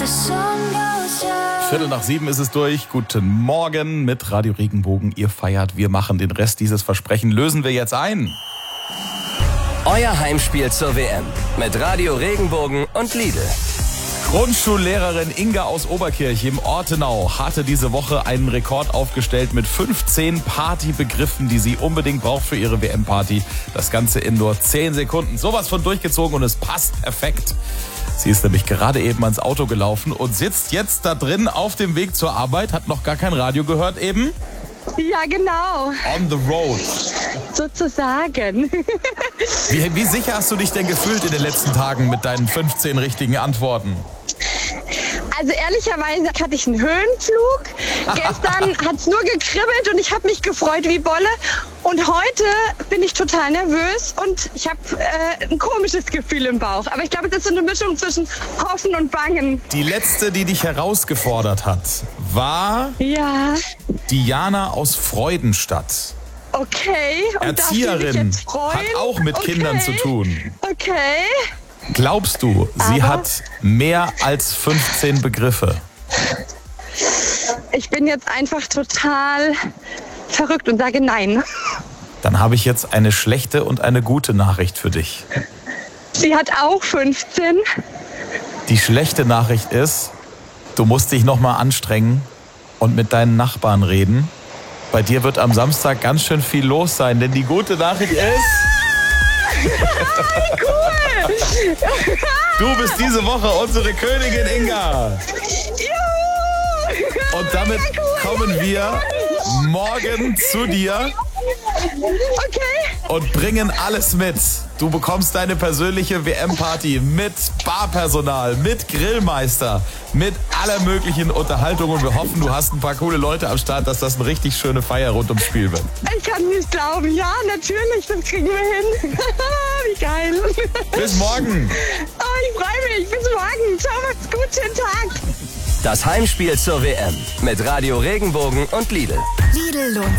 6:15 ist es durch. Guten Morgen mit Radio Regenbogen. Ihr feiert, wir machen den Rest. Dieses Versprechen lösen wir jetzt ein. Euer Heimspiel zur WM mit Radio Regenbogen und Lidl. Grundschullehrerin Inga aus Oberkirch im Ortenau hatte diese Woche einen Rekord aufgestellt mit 15 Partybegriffen, die sie unbedingt braucht für ihre WM-Party. Das Ganze in nur 10 Sekunden. Sowas von durchgezogen und es passt perfekt. Sie ist nämlich gerade eben ans Auto gelaufen und sitzt jetzt da drin auf dem Weg zur Arbeit, hat noch gar kein Radio gehört eben. Ja, genau. On the road. Sozusagen. Wie sicher hast du dich denn gefühlt in den letzten Tagen mit deinen 15 richtigen Antworten? Also ehrlicherweise hatte ich einen Höhenflug. Gestern hat es nur gekribbelt und ich habe mich gefreut wie Bolle. Und heute bin ich total nervös und ich habe ein komisches Gefühl im Bauch. Aber ich glaube, das ist eine Mischung zwischen Hoffen und Bangen. Die letzte, die dich herausgefordert hat, war Ja, Diana aus Freudenstadt. okay. Und Erzieherin, darf ich mich jetzt freuen? hat auch mit Kindern zu tun. Okay. Glaubst du, sie Aber- hat mehr als 15 Begriffe? Ich bin jetzt einfach total verrückt und sage nein. Dann habe ich jetzt eine schlechte und eine gute Nachricht für dich. Sie hat auch 15. Die schlechte Nachricht ist, du musst dich nochmal anstrengen und mit deinen Nachbarn reden. Bei dir wird am Samstag ganz schön viel los sein, denn die gute Nachricht ist, Cool. du bist diese Woche unsere Königin Inga. Juhu. Und damit kommen wir morgen zu dir Okay. und bringen alles mit. Du bekommst deine persönliche WM-Party mit Barpersonal, mit Grillmeister, mit aller möglichen Unterhaltung. Und wir hoffen, du hast ein paar coole Leute am Start, dass das eine richtig schöne Feier rund ums Spiel wird. Ich kann nicht glauben. Ja, natürlich, das kriegen wir hin. Wie geil. Bis morgen. Oh, ich freue mich. Bis morgen. Ciao, macht's gut. Schönen Tag. Das Heimspiel zur WM mit Radio Regenbogen und Lidl. Lidl lohnt